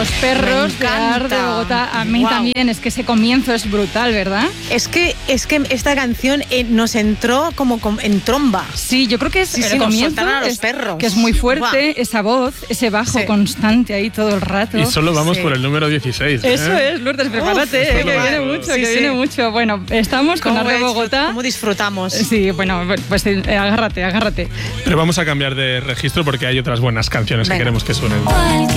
los perros de Ar de Bogotá. A mí también, es que ese comienzo es brutal, ¿verdad? Es que esta canción nos entró como en tromba. Sí, yo creo que es el comienzo a los perros. Que es muy fuerte, esa voz, ese bajo constante ahí todo el rato. Y solo vamos por el número 16. Eso es, Lourdes, prepárate, que viene mucho, viene mucho. Bueno, estamos con Ar de Bogotá. ¿Cómo disfrutamos? Sí, bueno, pues agárrate. Pero vamos a cambiar de registro porque hay otras buenas canciones que queremos que suenen.